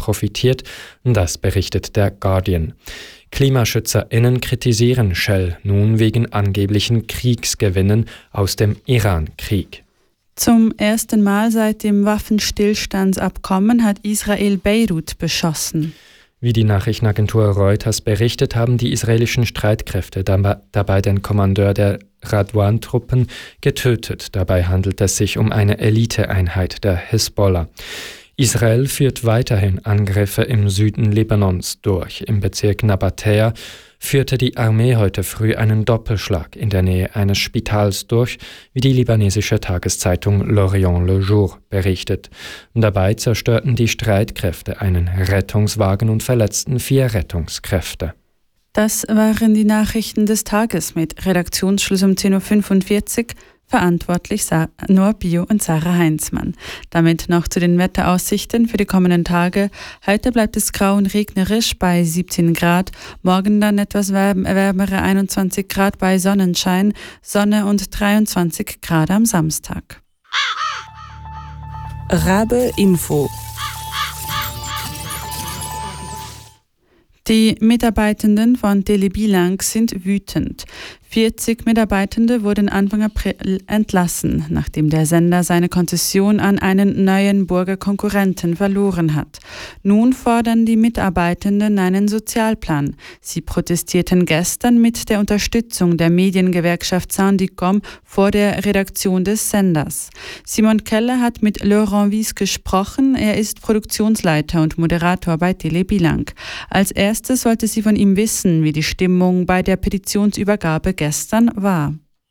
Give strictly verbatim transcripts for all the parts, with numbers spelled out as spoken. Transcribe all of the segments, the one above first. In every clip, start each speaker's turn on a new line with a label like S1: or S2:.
S1: profitiert, das berichtet der Guardian. KlimaschützerInnen kritisieren Shell nun wegen angeblichen Kriegsgewinnen aus dem Iran-Krieg.
S2: Zum ersten Mal seit dem Waffenstillstandsabkommen hat Israel Beirut beschossen.
S1: Wie die Nachrichtenagentur Reuters berichtet, haben die israelischen Streitkräfte dabei den Kommandeur der Radwan-Truppen getötet. Dabei handelt es sich um eine Eliteeinheit der Hisbollah. Israel führt weiterhin Angriffe im Süden Libanons durch. Im Bezirk Nabatäa führte die Armee heute früh einen Doppelschlag in der Nähe eines Spitals durch, wie die libanesische Tageszeitung L'Orient Le Jour berichtet. Dabei zerstörten die Streitkräfte einen Rettungswagen und verletzten vier Rettungskräfte.
S2: Das waren die Nachrichten des Tages mit Redaktionsschluss um zehn Uhr fünfundvierzig. Verantwortlich Noah Bio und Sarah Heinzmann. Damit noch zu den Wetteraussichten für die kommenden Tage. Heute bleibt es grau und regnerisch bei siebzehn Grad. Morgen dann etwas wärmere einundzwanzig Grad bei Sonnenschein, Sonne und dreiundzwanzig Grad am Samstag.
S3: Rabe Info.
S2: Die Mitarbeitenden von Telebilang sind wütend. vierzig Mitarbeitende wurden Anfang April entlassen, nachdem der Sender seine Konzession an einen Neuenburger Konkurrenten verloren hat. Nun fordern die Mitarbeitenden einen Sozialplan. Sie protestierten gestern mit der Unterstützung der Mediengewerkschaft Syndicom vor der Redaktion des Senders. Simon Keller hat mit Laurent Wies gesprochen. Er ist Produktionsleiter und Moderator bei Telebilang. Als erstes wollte sie von ihm wissen, wie die Stimmung bei der Petitionsübergabe gestern war.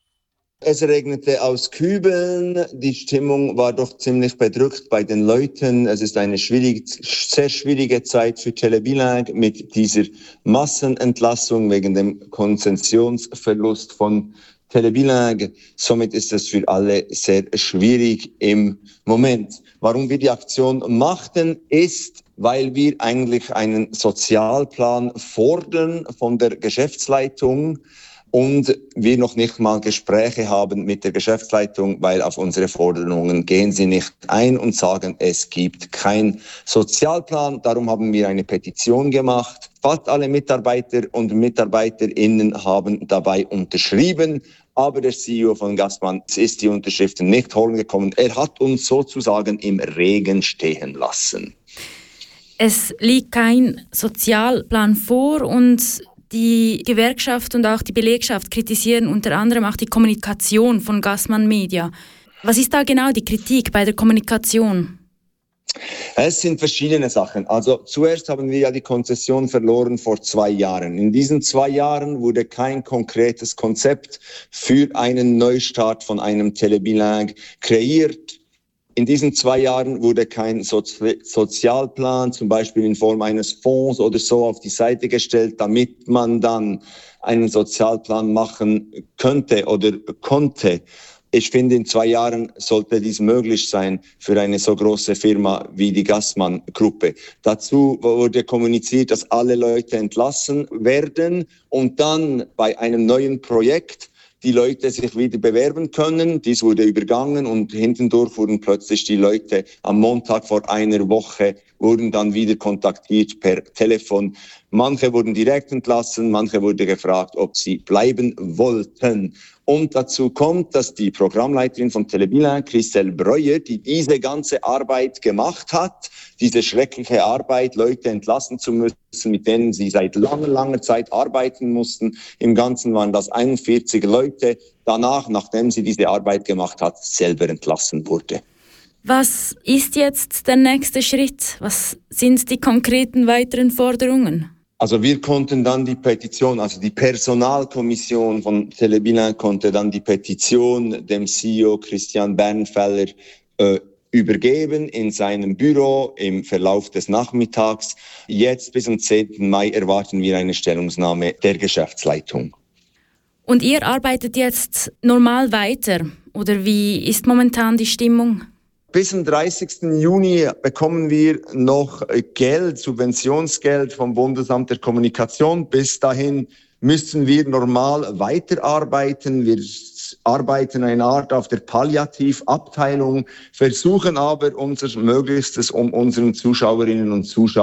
S4: Es regnete aus Kübeln, die Stimmung war doch ziemlich bedrückt bei den Leuten. Es ist eine schwierige, sehr schwierige Zeit für Telebilang mit dieser Massenentlassung wegen dem Konzessionsverlust von Telebilang. Somit ist es für alle sehr schwierig im Moment. Warum wir die Aktion machten, ist, weil wir eigentlich einen Sozialplan fordern von der Geschäftsleitung. Und wir noch nicht mal Gespräche haben mit der Geschäftsleitung, weil auf unsere Forderungen gehen sie nicht ein und sagen, es gibt keinen Sozialplan. Darum haben wir eine Petition gemacht. Fast alle Mitarbeiter und MitarbeiterInnen haben dabei unterschrieben. Aber der C E O von Gassmann ist die Unterschriften nicht holen gekommen. Er hat uns sozusagen im Regen stehen lassen.
S5: Es liegt kein Sozialplan vor und die Gewerkschaft und auch die Belegschaft kritisieren unter anderem auch die Kommunikation von Gassmann Media. Was ist da genau die Kritik bei der Kommunikation?
S4: Es sind verschiedene Sachen. Also zuerst haben wir ja die Konzession verloren vor zwei Jahren. In diesen zwei Jahren wurde kein konkretes Konzept für einen Neustart von einem Telebilang kreiert. In diesen zwei Jahren wurde kein Sozi- Sozialplan, zum Beispiel in Form eines Fonds oder so, auf die Seite gestellt, damit man dann einen Sozialplan machen könnte oder konnte. Ich finde, in zwei Jahren sollte dies möglich sein für eine so große Firma wie die Gassmann-Gruppe. Dazu wurde kommuniziert, dass alle Leute entlassen werden und dann bei einem neuen Projekt die Leute sich wieder bewerben können. Dies wurde übergangen und hintendurch wurden plötzlich die Leute am Montag vor einer Woche wurden dann wieder kontaktiert per Telefon. Manche wurden direkt entlassen, manche wurde gefragt, ob sie bleiben wollten. Und dazu kommt, dass die Programmleiterin von Telebilang, Christelle Breuer, die diese ganze Arbeit gemacht hat, diese schreckliche Arbeit, Leute entlassen zu müssen, mit denen sie seit langer, langer Zeit arbeiten mussten. Im Ganzen waren das einundvierzig Leute. Danach, nachdem sie diese Arbeit gemacht hat, selber entlassen wurde.
S5: Was ist jetzt der nächste Schritt? Was sind die konkreten weiteren Forderungen?
S4: Also wir konnten dann die Petition, also die Personalkommission von Telebilang konnte dann die Petition dem C E O Christian Bernfeller äh, übergeben in seinem Büro im Verlauf des Nachmittags. Jetzt bis zum zehnten Mai erwarten wir eine Stellungnahme der Geschäftsleitung.
S5: Und ihr arbeitet jetzt normal weiter oder wie ist momentan die Stimmung?
S4: Bis zum dreißigsten Juni bekommen wir noch Geld, Subventionsgeld vom Bundesamt der Kommunikation. Bis dahin müssen wir normal weiterarbeiten. Wir arbeiten eine Art auf der Palliativabteilung, versuchen aber unser Möglichstes, um unseren Zuschauerinnen und Zuschauern